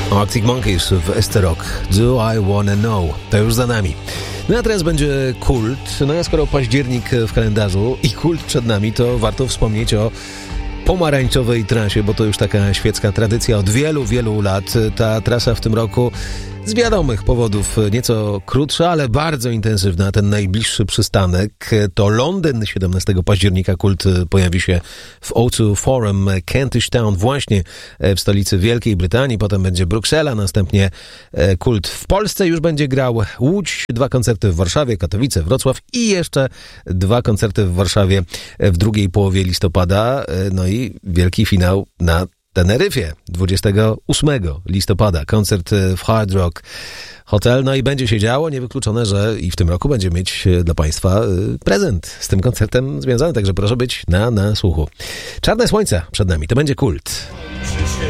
Arctic Monkeys w ST Rock. Do I Wanna Know? To już za nami. No a teraz będzie kult. No a skoro październik w kalendarzu i kult przed nami, to warto wspomnieć o pomarańczowej trasie, bo to już taka świecka tradycja od wielu, wielu lat. Ta trasa w tym roku z wiadomych powodów nieco krótsza, ale bardzo intensywna. Ten najbliższy przystanek to Londyn. 17 października kult pojawi się w O2 Forum Kentish Town, właśnie w stolicy Wielkiej Brytanii. Potem będzie Bruksela, następnie kult w Polsce już będzie grał. Łódź, 2 koncerty w Warszawie, Katowice, Wrocław i jeszcze 2 koncerty w Warszawie w drugiej połowie listopada. No i wielki finał na Teneryfie 28 listopada. Koncert w Hard Rock Hotel. No i będzie się działo. Niewykluczone, że i w tym roku będzie mieć dla Państwa prezent z tym koncertem związany. Także proszę być na słuchu. Czarne słońce przed nami. To będzie kult.